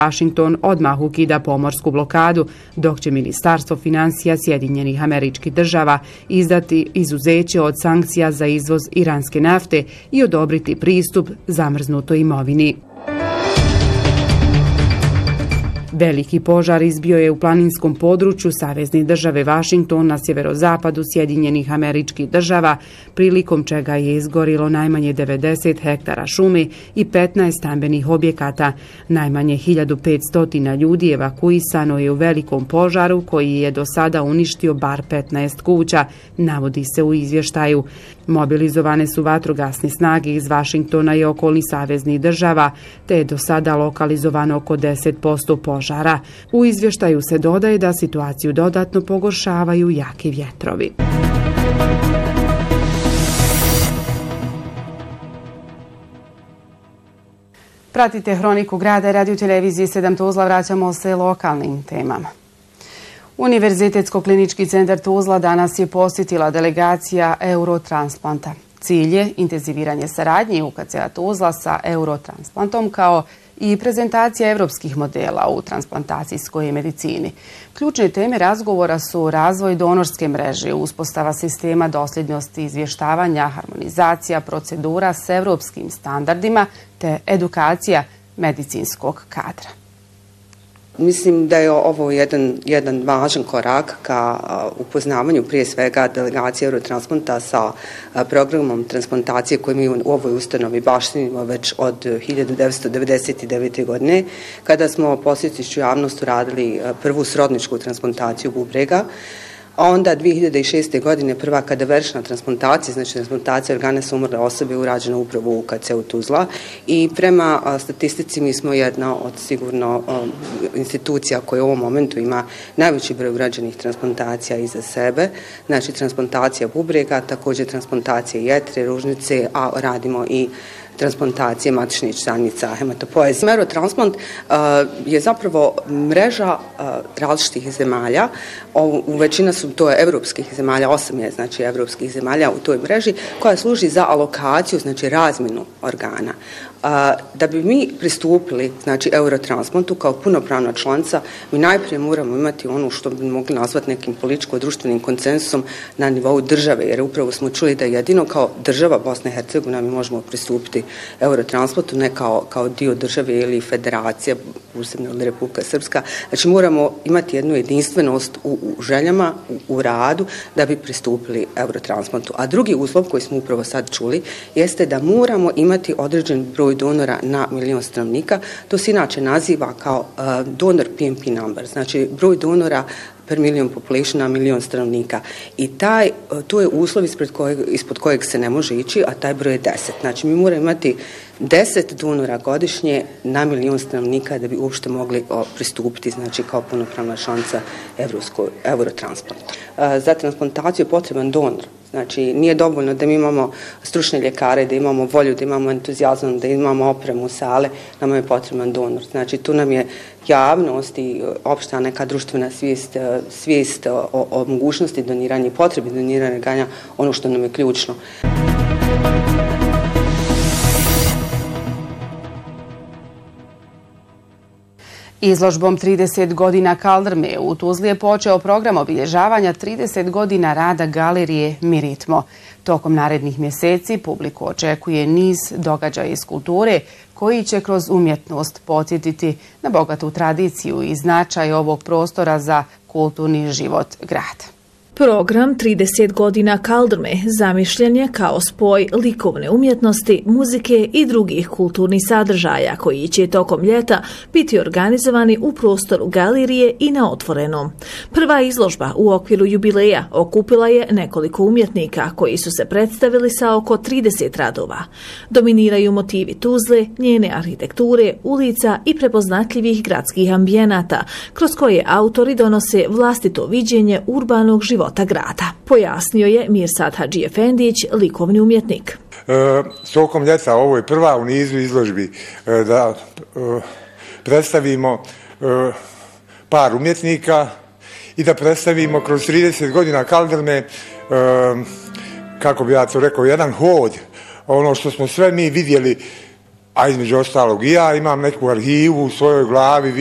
Washington odmah ukida pomorsku blokadu, dok će Ministarstvo financija Sjedinjenih Američkih Država izdati izuzeće od sankcija za izvoz iranske nafte i odobriti pristup zamrznutoj imovini. Veliki požar izbio je u planinskom području savezne države Washington na sjeverozapadu Sjedinjenih Američkih Država, prilikom čega je izgorilo najmanje 90 hektara šume i 15 stambenih objekata. Najmanje 1500 ljudi evakuisano je u velikom požaru koji je do sada uništio bar 15 kuća, navodi se u izvještaju. Mobilizovane su vatrogasne snage iz Washingtona i okolnih saveznih država, te je do sada lokalizovano oko 10% požara. U izvještaju se dodaje da situaciju dodatno pogoršavaju jaki vjetrovi. Pratite Hroniku grada i Radio televizije 7 Tuzla, vraćamo se lokalnim temama. Univerzitetsko-klinički centar Tuzla danas je posjetila delegacija Eurotransplanta. Cilj je intenziviranje saradnje UKC-a Tuzla sa Eurotransplantom kao i prezentacija evropskih modela u transplantacijskoj medicini. Ključne teme razgovora su razvoj donorske mreže, uspostava sistema dosljednosti izvještavanja, harmonizacija procedura s evropskim standardima te edukacija medicinskog kadra. Mislim da je ovo jedan važan korak ka upoznavanju prije svega delegacije Eurotransplanta sa programom transplantacije koji mi u ovoj ustanovi baštinimo već od 1999. godine, kada smo posjetišću javnosti radili prvu srodničku transplantaciju bubrega. A onda 2006. godine prva kadaverična transplantacija, znači transplantacija organa sa umrle osobe urađena upravo u UKC-u Tuzla i prema statistici mi smo jedna od sigurno institucija koja u ovom momentu ima najveći broj urađenih transplantacija iza sebe, znači transplantacija bubrega, također transplantacija jetre, ružnice, a radimo i transplantacije matičnih stanica hematopoeze. Eurotransplant je zapravo mreža različitih zemalja. U većina su to evropskih zemalja, 8 je znači evropskih zemalja u toj mreži koja služi za alokaciju, znači razmjenu organa. Da bi mi pristupili znači Eurotransplantu kao punopravna članica, mi najprije moramo imati ono što bi mogli nazvati nekim političko-društvenim konsensusom na nivou države, jer upravo smo čuli da jedino kao država Bosna i Hercegovina mi možemo pristupiti Eurotransplantu, ne kao dio države ili federacija, posebno ili Republika Srpska. Znači moramo imati jednu jedinstvenost u željama, u radu da bi pristupili Eurotransplantu. A drugi uslov koji smo upravo sad čuli jeste da moramo imati određen broj donora na milion stanovnika. To se inače naziva kao donor PMP number, znači broj donora per million population na milion stanovnika. I to je uslov ispod kojeg se ne može ići, a taj broj je 10. Znači mi moramo imati 10 donora godišnje na milion stanovnika da bi uopšte mogli pristupiti, znači kao punopravna članica Eurotransplantu. Za transplantaciju je potreban donor. Znači, nije dovoljno da mi imamo stručne ljekare, da imamo volju, da imamo entuzijazam, da imamo opremu, sale, nama je potreban donor. Znači, tu nam je javnost i opšta neka društvena svijest o mogućnosti doniranja i potrebi doniranja organa, ono što nam je ključno. Izložbom 30 godina Kaldrme u Tuzli je počeo program obilježavanja 30 godina rada galerije Miritmo. Tokom narednih mjeseci publiku očekuje niz događaja iz kulture koji će kroz umjetnost podsjetiti na bogatu tradiciju i značaj ovog prostora za kulturni život grada. Program 30 godina Kaldrme zamišljen je kao spoj likovne umjetnosti, muzike i drugih kulturnih sadržaja koji će tokom ljeta biti organizovani u prostoru galerije i na otvorenom. Prva izložba u okviru jubileja okupila je nekoliko umjetnika koji su se predstavili sa oko 30 radova. Dominiraju motivi Tuzle, njene arhitekture, ulica i prepoznatljivih gradskih ambijenata, kroz koje autori donose vlastito viđenje urbanog života grada. Pojasnio je Mirsad Hadžiefendić, likovni umjetnik. Tokom ljeta ovo je prva u nizu izložbi da predstavimo par umjetnika i da predstavimo kroz 30 godina Kaldrme, kako bi ja to rekao, jedan hod, ono što smo sve mi vidjeli a između ostalog i ja imam neku arhivu u svojoj glavi,